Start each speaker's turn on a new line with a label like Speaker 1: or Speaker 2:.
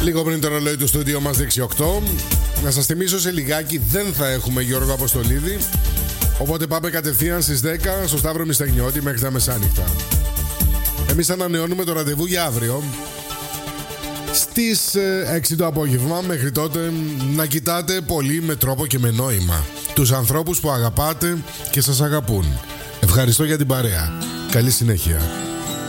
Speaker 1: Λίγο πριν το ρολόι του στούντιο μας δείξει 8. Να σας θυμίσω, σε λιγάκι δεν θα έχουμε Γιώργο Αποστολίδη, οπότε πάμε κατευθείαν στις 10 στο Σταύρο Μισταγνιώτη μέχρι τα μεσάνυχτα. Εμείς ανανεώνουμε το ραντεβού για αύριο στις 6 το απόγευμα. Μέχρι τότε να κοιτάτε πολύ με τρόπο και με νόημα τους ανθρώπους που αγαπάτε και σας αγαπούν. Ευχαριστώ για την παρέα. Καλή συνέχεια.